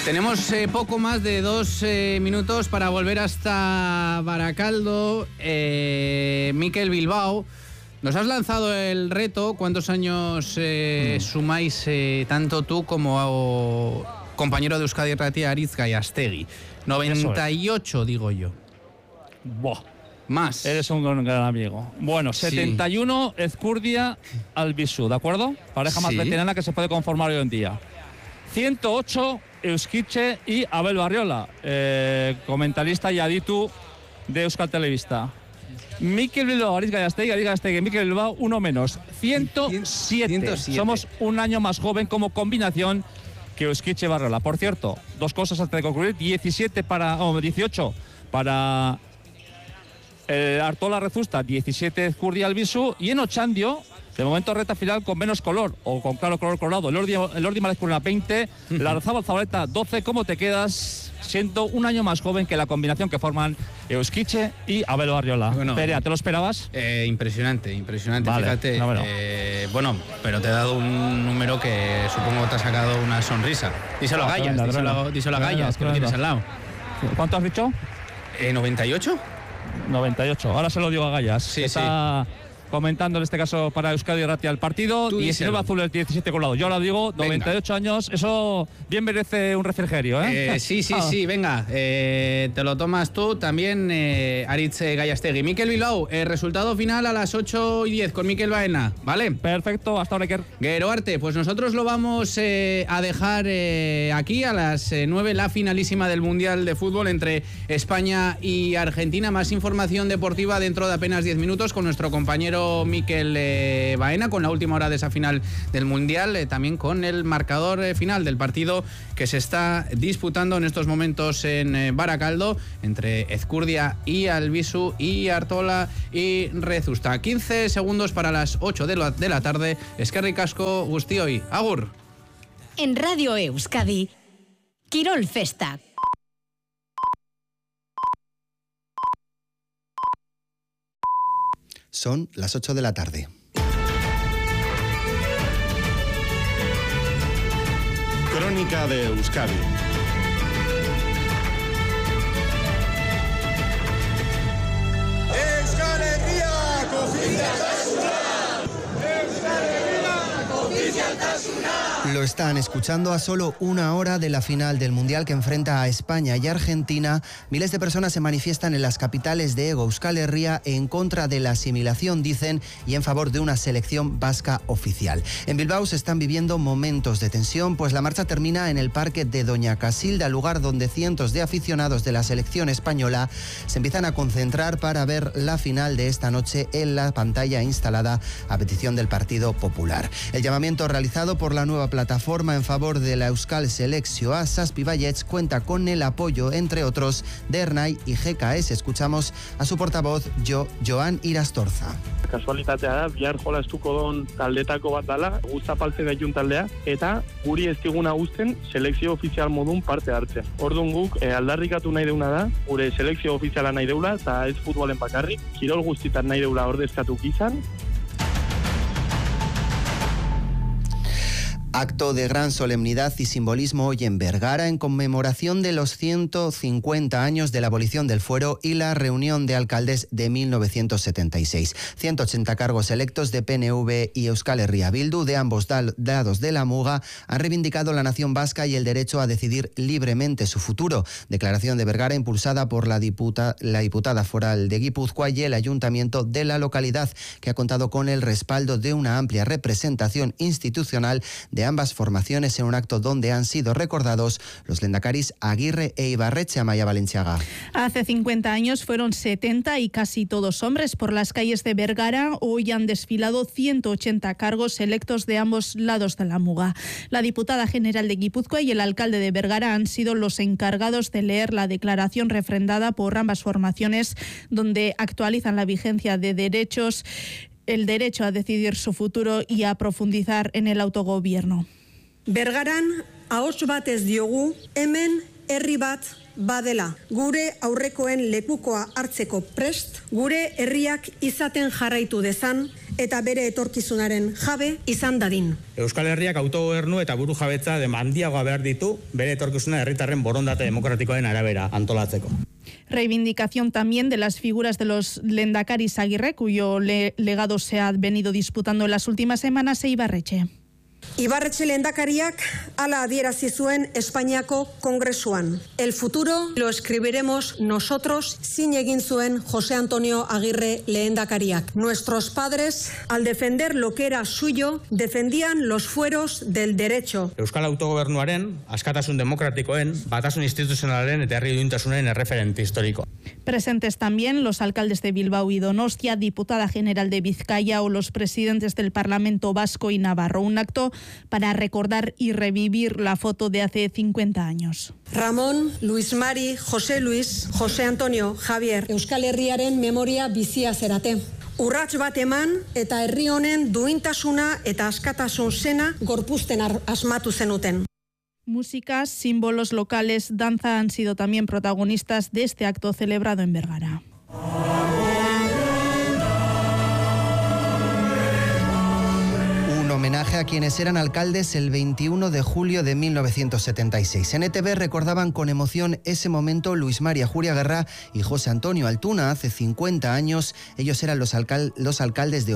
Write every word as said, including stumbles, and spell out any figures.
Tenemos eh, poco más de dos eh, minutos para volver hasta Baracaldo. Eh, Mikel Bilbao, nos has lanzado el reto. ¿Cuántos años eh, mm. sumáis eh, tanto tú como o, compañero de Euskadi Irratia, Aritz Gallástegui? noventa y ocho, es. Digo yo. Buah. Más. Eres un gran amigo. Bueno, sí. setenta y uno, Ezcurdia Albisu, ¿de acuerdo? Pareja más sí. veterana que se puede conformar hoy en día. ciento ocho, Euskitxe y Abel Barriola, eh, comentarista y aditu de Euskal Telebista. Mikel Bilbao, Aritz Gallástegui, Aritz Gallástegui, Mikel Bilbao, uno menos. ciento siete. ciento siete. Somos un año más joven como combinación que Euskitxe Barriola. Por cierto, dos cosas antes de concluir. diecisiete para, oh, dieciocho para eh, Artola Rezusta, diecisiete Ezcurdia Albisu, y en Ochandio, de momento reta final con menos color, o con claro color colorado. El Ordi, el Ordi Malezcurna veinte, uh-huh. la Arzabal Zabaleta doce. ¿Cómo te quedas siendo un año más joven que la combinación que forman Euskitxe y Abel Barriola? Bueno, Perea, ¿te lo esperabas? Eh, impresionante, impresionante, vale, fíjate. No, bueno. Eh, bueno, pero te he dado un número que supongo te ha sacado una sonrisa. Díselo a Gallas, díselo, díselo a Gallas, que lo tienes al lado. ¿Cuánto has dicho? Eh, ¿noventa y ocho? noventa y ocho, ahora se lo digo a Gallas. Sí, está sí. comentando en este caso para Euskadi Irratia el partido. Tú diecinueve azules, diecisiete colado. Yo ahora digo noventa y ocho venga. Años, eso bien merece un refrigerio, ¿eh? eh sí, sí, ah. sí, venga, eh, te lo tomas tú también, eh, Aritz Gallástegui. Mikel Bilbao, eh, resultado final a las ocho y diez con Mikel Baena, ¿vale? Perfecto, hasta ahora, Iker. Gero Arte, pues nosotros lo vamos eh, a dejar eh, aquí a las eh, nueve, la finalísima del Mundial de Fútbol entre España y Argentina. Más información deportiva dentro de apenas diez minutos con nuestro compañero Mikel eh, Baena, con la última hora de esa final del Mundial, eh, también con el marcador eh, final del partido que se está disputando en estos momentos en eh, Baracaldo entre Ezcurdia y Albisu y Artola y Rezusta. quince segundos para las ocho de la, de la tarde. Eskerrik asko guztioi. Agur. En Radio Euskadi, Kirol Festa. Son las ocho de la tarde. Crónica de Euskadi. Euskal Herria ofizialtasuna. Euskal Herria ofizialtasuna. Lo están escuchando a solo una hora de la final del Mundial que enfrenta a España y Argentina. Miles de personas se manifiestan en las capitales de Ego Euskal Herria en contra de la asimilación, dicen, y en favor de una selección vasca oficial. En Bilbao se están viviendo momentos de tensión, pues la marcha termina en el parque de Doña Casilda, lugar donde cientos de aficionados de la selección española se empiezan a concentrar para ver la final de esta noche en la pantalla instalada a petición del Partido Popular. El llamamiento realizado por la nueva plataforma en favor de la Euskal Selekzioa Zazpi Baietz cuenta con el apoyo, entre otros, de Ernai y G K S. Escuchamos a su portavoz, Jo, Joan Irastorza. Kasualitatea da, bihar jolastuko don taldetako bat dala, guzta paltze gaitun taldea, eta guri ez diguna guzten selekzio ofizial modun parte hartzea. Orduan guk eh, aldarrikatu nahi deuna da, gure selekzio ofiziala nahi deula, eta ez futbolen bakarrik, kirol guztitan nahi deula ordezkatu izan. Acto de gran solemnidad y simbolismo hoy en Vergara en conmemoración de los ciento cincuenta años de la abolición del fuero y la reunión de alcaldes de mil novecientos setenta y seis. ciento ochenta cargos electos de P N V y Euskal Herria Bildu de ambos lados de la muga han reivindicado la nación vasca y el derecho a decidir libremente su futuro. Declaración de Vergara impulsada por la, diputa, la diputada foral de Guipúzcoa y el ayuntamiento de la localidad, que ha contado con el respaldo de una amplia representación institucional de ambas formaciones en un acto donde han sido recordados los lehendakaris Aguirre e Ibarretxe. Amaya Valenciaga. Hace cincuenta años fueron setenta y casi todos hombres por las calles de Vergara. Hoy han desfilado ciento ochenta cargos electos de ambos lados de la muga. La diputada general de Guipúzcoa y el alcalde de Vergara han sido los encargados de leer la declaración refrendada por ambas formaciones, donde actualizan la vigencia de derechos, el derecho a decidir su futuro y a profundizar en el autogobierno. Bergaran ahots batez diogu, hemen herri bat badela. Gure aurrekoen lekukoa hartzeko prest, gure herriak izaten jarraitu dezan, eta bere etorkizunaren jabe izan dadin. Euskal Herriak autogobernu eta burujabetza handiagoa behar ditu bere etorkizuna herritarren borondate demokratikoaren arabera antolatzeko. Reivindicación también de las figuras de los lehendakaris Aguirre, cuyo le legado se ha venido disputando en las últimas semanas, e Ibarretxe. Ibarretxe lehendakariak hala adierazi zuen Espainiako Kongresuan. El futuro lo escribiremos nosotros, zin egin zuen José Antonio Aguirre lehendakariak. Nuestros padres, al defender lo que era suyo, defendían los fueros del derecho. Euskal autogobernuaren, askatasun demokratikoen, batasun instituzionalaren eta herri duintasunaren erreferente histórico. Presentes también los alcaldes de Bilbao y Donostia, diputada general de Vizcaya o los presidentes del Parlamento Vasco y Navarro. Un acto para recordar y revivir la foto de hace cincuenta años. Ramón, Luis Mari, José Luis, José Antonio, Javier, Euskal Herriaren memoria bizia zerate. Urrats bat eman eta herri honen duintasuna eta askatasun zena gorpuzten asmatu zenuten. Músicas, símbolos locales, danza han sido también protagonistas de este acto celebrado en Vergara. Un homenaje a quienes eran alcaldes el veintiuno de julio de mil novecientos setenta y seis. En E T V recordaban con emoción ese momento Luis María Juria Guerra y José Antonio Altuna. Hace cincuenta años ellos eran los, alcal- los alcaldes de